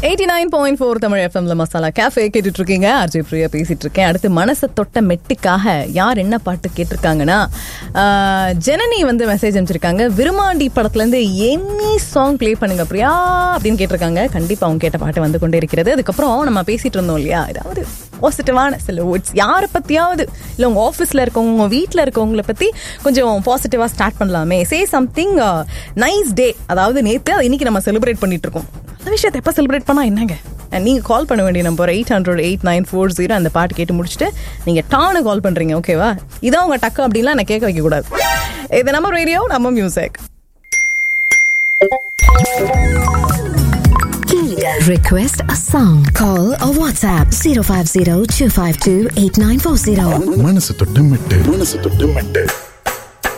89.4 தமிழ் எஃப்எம்ல மசாலா கேஃபே கேட்டுட்டு இருக்கீங்க. ஆர்ஜே பிரியா பேசிட்டு இருக்கேன். அடுத்து மனசை தொட்ட மெட்டுக்காக யார் என்ன பாட்டு கேட்டிருக்காங்கன்னா, ஜனனி வந்து மெசேஜ் அனுப்பிச்சிருக்காங்க. விருமாண்டி படத்துல இருந்து எனி சாங் பிளே பண்ணுங்க பிரியா அப்படின்னு கேட்டிருக்காங்க. கண்டிப்பா அவங்க கேட்ட பாட்டு வந்து கொண்டே இருக்கிறது. அதுக்கப்புறம் நம்ம பேசிட்டு இருந்தோம் இல்லையா, ஏதாவது பாசிட்டிவான சில வேர்ட்ஸ் யாரை பத்தியாவது, இல்லை உங்க ஆஃபீஸ்ல இருக்கவங்க, உங்க வீட்டில் இருக்கவங்களை பத்தி கொஞ்சம் பாசிட்டிவா ஸ்டார்ட் பண்ணலாமே. Say something nice day. அதாவது நேற்று அதை இன்னைக்கு நம்ம செலிப்ரேட் பண்ணிட்டு இருக்கோம். அந்த விஷயத்தை எப்போ செலிப்ரேட் பண்ணா என்னங்க, நீங்க கால் பண்ண வேண்டிய நம்பர் 800-8940. அந்த பாட்டு கேட்டு முடிச்சுட்டு நீங்க டானு கால் பண்றீங்க. ஓகேவா, இதான் உங்க டக்கு அப்படின்லாம் நான் கேட்க வைக்க கூடாது. இது நம்ம ரேடியோ, நம்ம music. Request a song. Call or WhatsApp 050-252-8940. மனசு தொட்டு மெட்டு.